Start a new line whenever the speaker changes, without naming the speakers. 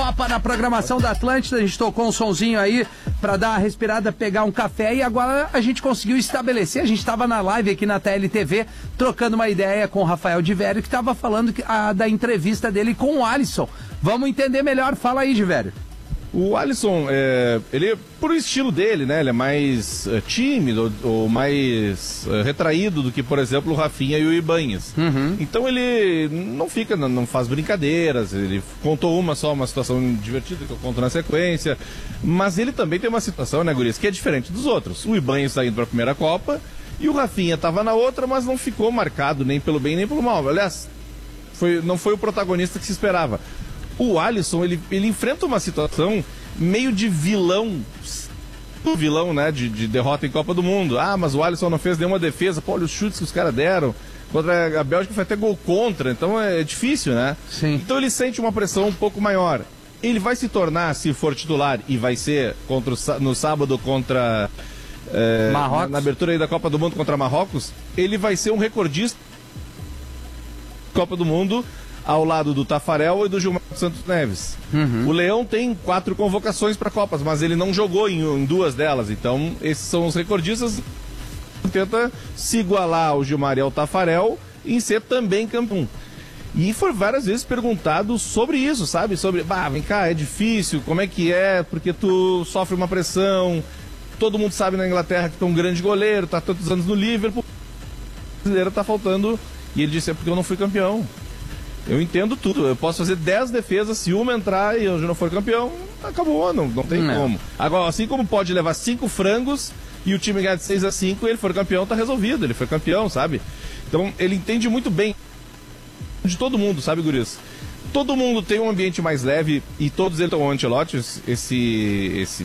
Copa na programação da Atlântida. A gente tocou um sonzinho aí pra dar uma respirada, pegar um café e agora a gente conseguiu estabelecer. A gente tava na live aqui na TLTV trocando uma ideia com o Rafael Divério, que tava falando da entrevista dele com o Alisson. Vamos entender melhor. Fala aí, Divério.
O Alisson, ele, por estilo dele, né, ele é mais tímido ou mais retraído do que, por exemplo, o Rafinha e o Ibanhas. Então ele não faz brincadeiras, ele contou uma situação divertida que eu conto na sequência, mas ele também tem uma situação, né, Gurias, que é diferente dos outros. O Ibanhas está indo para a primeira Copa e o Rafinha estava na outra, mas não ficou marcado nem pelo bem nem pelo mal. Aliás, não foi o protagonista que se esperava. O Alisson, ele enfrenta uma situação meio de vilão, né, de derrota em Copa do Mundo. Ah, mas o Alisson não fez nenhuma defesa. Pô, olha os chutes que os caras deram. Contra a Bélgica foi até gol contra, então é difícil, né?
Sim.
Então ele sente uma pressão um pouco maior. Ele vai se tornar, se for titular, e vai ser no sábado contra...
Marrocos.
Na abertura aí da Copa do Mundo contra Marrocos, ele vai ser um recordista Copa do Mundo ao lado do Tafarel e do Gilmar Santos Neves. O Leão tem 4 convocações para Copas, mas ele não jogou em 2 delas, então esses são os recordistas. Tenta se igualar ao Gilmar e ao Tafarel em ser também campeão. E foi várias vezes perguntado sobre isso, sabe? Sobre, vem cá, é difícil, como é que é, porque tu sofre uma pressão, todo mundo sabe na Inglaterra que tu é um grande goleiro, tá tantos anos no Liverpool, o brasileiro tá faltando, e ele disse, é porque eu não fui campeão. Eu entendo tudo, eu posso fazer 10 defesas, se uma entrar e eu já não for campeão, acabou, não tem como. Agora, assim como pode levar 5 frangos e o time ganhar de 6-5 e ele for campeão, tá resolvido, ele foi campeão, sabe? Então, ele entende muito bem de todo mundo, sabe, Guris? Todo mundo tem um ambiente mais leve e todos eles estão Ancelotti, esse